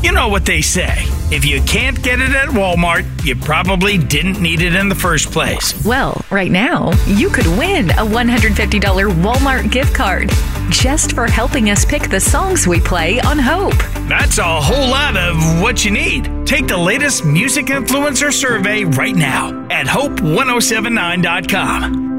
You know what they say. If you can't get it at Walmart, you probably didn't need it in the first place. Well, right now, you could win a $150 Walmart gift card just for helping us pick the songs we play on Hope. That's a whole lot of what you need. Take the latest music influencer survey right now at hope1079.com.